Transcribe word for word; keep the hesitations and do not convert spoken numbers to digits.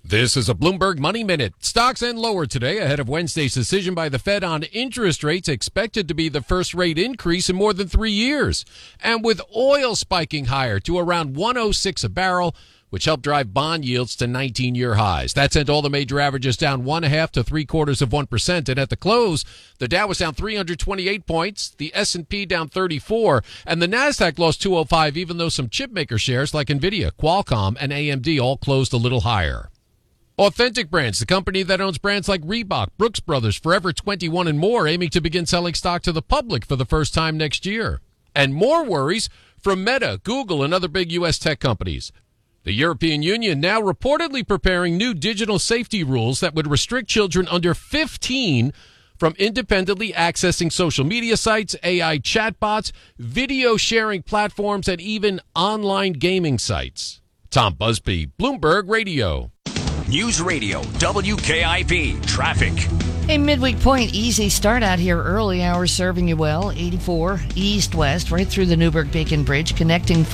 This is a Bloomberg Money Minute. Stocks end lower today ahead of Wednesday's decision by the Fed on interest rates, expected to be the first rate increase in more than three years. And with oil spiking higher to around one oh six a barrel, which helped drive bond yields to nineteen-year highs. That sent all the major averages down one and a half to three quarters of one percent. And at the close, the Dow was down three hundred twenty-eight points, the S and P down thirty-four, and the Nasdaq lost two oh five, even though some chipmaker shares like Nvidia, Qualcomm, and A M D all closed a little higher. Authentic Brands, the company that owns brands like Reebok, Brooks Brothers, Forever twenty-one, and more, aiming to begin selling stock to the public for the first time next year. And more worries from Meta, Google, and other big U S tech companies. The European Union now reportedly preparing new digital safety rules that would restrict children under fifteen from independently accessing social media sites, A I chatbots, video sharing platforms, and even online gaming sites. Tom Busby, Bloomberg Radio. News Radio, W K I B, traffic. A midweek point, easy start out here. Early hours serving you well. eighty-four east-west, right through the Newburgh-Bacon Bridge, connecting